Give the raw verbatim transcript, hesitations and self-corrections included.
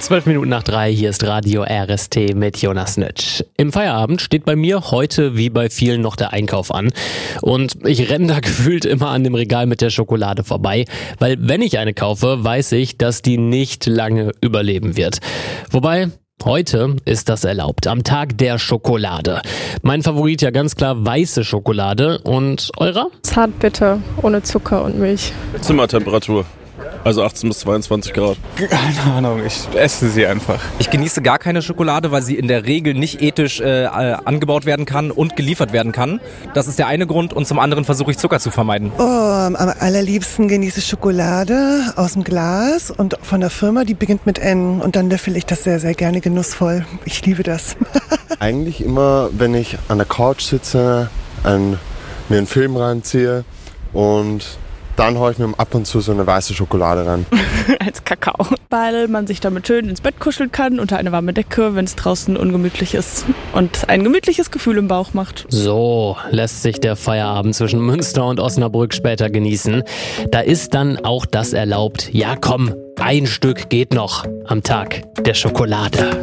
Zwölf Minuten nach drei, hier ist Radio R S T mit Jonas Nötsch. Im Feierabend steht bei mir heute wie bei vielen noch der Einkauf an. Und ich renne da gefühlt immer an dem Regal mit der Schokolade vorbei. Weil wenn ich eine kaufe, weiß ich, dass die nicht lange überleben wird. Wobei, heute ist das erlaubt, am Tag der Schokolade. Mein Favorit ja ganz klar weiße Schokolade. Und eurer? Zartbitter, ohne Zucker und Milch. Zimmertemperatur. Also achtzehn bis zweiundzwanzig Grad. Keine Ahnung, ich esse sie einfach. Ich genieße gar keine Schokolade, weil sie in der Regel nicht ethisch äh, angebaut werden kann und geliefert werden kann. Das ist der eine Grund und zum anderen versuche ich Zucker zu vermeiden. Oh, am allerliebsten genieße ich Schokolade aus dem Glas und von der Firma, die beginnt mit N und dann löffel ich das sehr, sehr gerne genussvoll. Ich liebe das. Eigentlich immer, wenn ich an der Couch sitze, ein, mir einen Film reinziehe und dann haue ich mir ab und zu so eine weiße Schokolade ran. Als Kakao. Weil man sich damit schön ins Bett kuscheln kann, unter eine warme Decke, wenn es draußen ungemütlich ist. Und ein gemütliches Gefühl im Bauch macht. So lässt sich der Feierabend zwischen Münster und Osnabrück später genießen. Da ist dann auch das erlaubt. Ja komm, ein Stück geht noch am Tag der Schokolade.